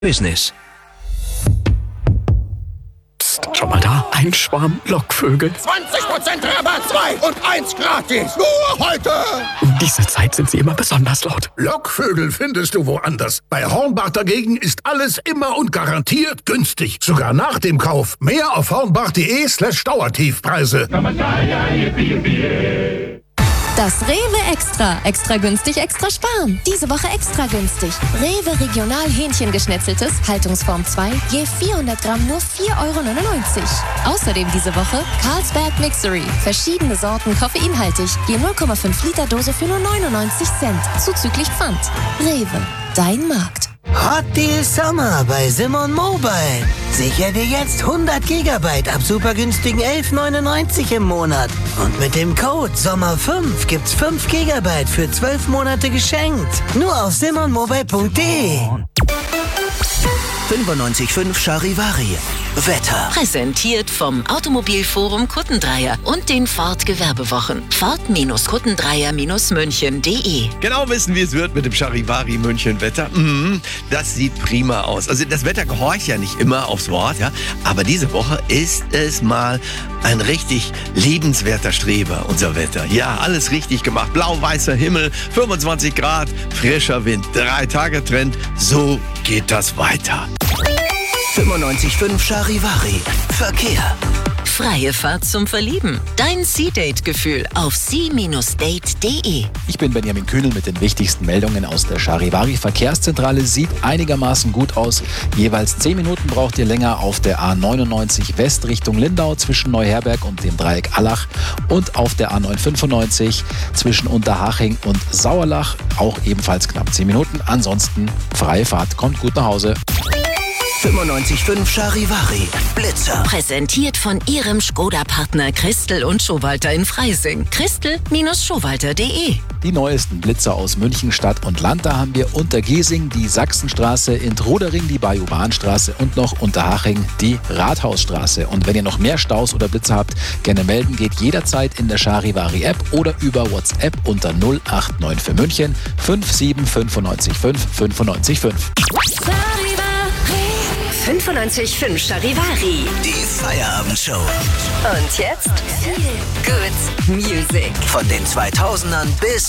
Business. Psst, schon mal da? Ein Schwarm Lockvögel. 20% Rabatt, 2 und 1 gratis. Nur heute. Um diese Zeit sind sie immer besonders laut. Lockvögel findest du woanders. Bei Hornbach dagegen ist alles immer und garantiert günstig. Sogar nach dem Kauf. Mehr auf hornbach.de/Dauertiefpreise. Das Rewe Extra. Extra günstig, extra sparen. Diese Woche extra günstig. Rewe Regional Hähnchengeschnetzeltes, Haltungsform 2, je 400 Gramm nur 4,99 €. Außerdem diese Woche Carlsberg Mixery. Verschiedene Sorten koffeinhaltig, je 0,5 Liter Dose für nur 99 Cent. Zuzüglich Pfand. Rewe, dein Markt. Hot Deal Sommer bei Simon Mobile. Sicher dir jetzt 100 GB ab super günstigen 11,99 € im Monat. Und mit dem Code SOMMER5 gibt's 5 GB für 12 Monate geschenkt. Nur auf simonmobile.de. 95.5 Charivari. Wetter. Präsentiert vom Automobilforum Kuttendreier und den Ford Gewerbewochen. Ford-Kuttendreier-München.de. Genau wissen, wie es wird mit dem Charivari München Wetter. Das sieht prima aus. Also das Wetter gehorcht ja nicht immer aufs Wort, ja. Aber diese Woche ist es mal ein richtig liebenswerter Streber, unser Wetter. Ja, alles richtig gemacht. Blau-weißer Himmel, 25 Grad, frischer Wind, 3-Tage-Trend. So geht das weiter. 95.5 Charivari. Verkehr. Freie Fahrt zum Verlieben. Dein Sea-Date-Gefühl auf sea-date.de. Ich bin Benjamin Kühnel mit den wichtigsten Meldungen aus der Charivari Verkehrszentrale. Sieht einigermaßen gut aus. Jeweils 10 Minuten braucht ihr länger auf der A99 West Richtung Lindau zwischen Neuherberg und dem Dreieck Allach und auf der A995 zwischen Unterhaching und Sauerlach auch ebenfalls knapp 10 Minuten. Ansonsten freie Fahrt. Kommt gut nach Hause. 95.5 Charivari. Blitzer. Präsentiert von Ihrem Skoda-Partner Christel und Schowalter in Freising. Christel-Schowalter.de. Die neuesten Blitzer aus München Stadt und Land, da haben wir Untergiesing die Sachsenstraße, in Trudering die Bayou-Bahn-Straße und noch Unterhaching die Rathausstraße. Und wenn ihr noch mehr Staus oder Blitzer habt, gerne melden, geht jederzeit in der Charivari-App oder über WhatsApp unter 089 für München 57595 955. 95.5 Charivari. Die Feierabendshow. Und jetzt Feel Good Music. Von den 2000ern bis